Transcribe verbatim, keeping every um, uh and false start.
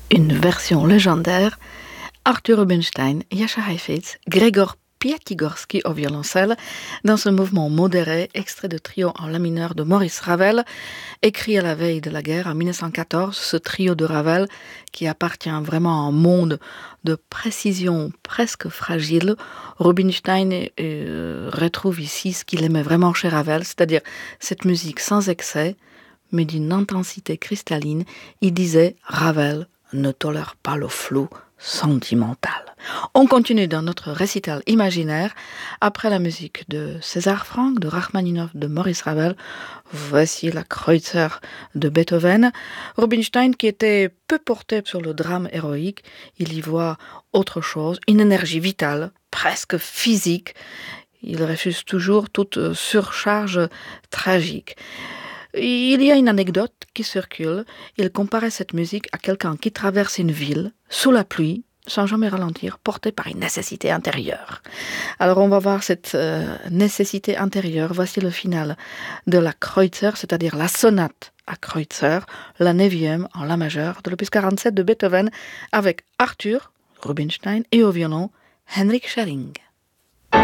une version légendaire, Arthur Rubinstein, Jascha Heifetz, Gregor Piatigorsky au violoncelle, dans ce mouvement modéré, extrait de trio en la mineur de Maurice Ravel, écrit à la veille de la guerre en dix-neuf cent quatorze, ce trio de Ravel qui appartient vraiment à un monde de précision presque fragile. Rubinstein euh, retrouve ici ce qu'il aimait vraiment chez Ravel, c'est-à-dire cette musique sans excès, mais d'une intensité cristalline. Il disait « Ravel ne tolère pas le flou sentimental ». On continue dans notre récital imaginaire. Après la musique de César Franck, de Rachmaninoff, de Maurice Ravel, voici la Kreutzer de Beethoven. Rubinstein, qui était peu porté sur le drame héroïque, il y voit autre chose, une énergie vitale, presque physique. Il refuse toujours toute surcharge tragique. Il y a une anecdote qui circule. Il comparait cette musique à quelqu'un qui traverse une ville sous la pluie, sans jamais ralentir, porté par une nécessité intérieure. Alors on va voir cette euh, nécessité intérieure. Voici le final de la Kreutzer, c'est-à-dire la sonate à Kreutzer, la neuvième en la majeure de l'opus quarante-sept de Beethoven, avec Arthur Rubinstein et au violon Henrik Schelling.